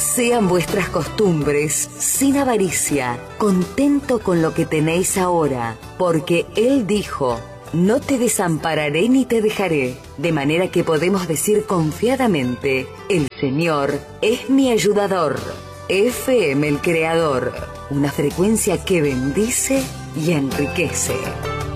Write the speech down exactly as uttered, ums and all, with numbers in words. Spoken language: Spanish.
Sean vuestras costumbres sin avaricia, contento con lo que tenéis ahora, porque Él dijo: no te desampararé ni te dejaré, de manera que podemos decir confiadamente: el Señor es mi ayudador. F M El Creador, una frecuencia que bendice y enriquece.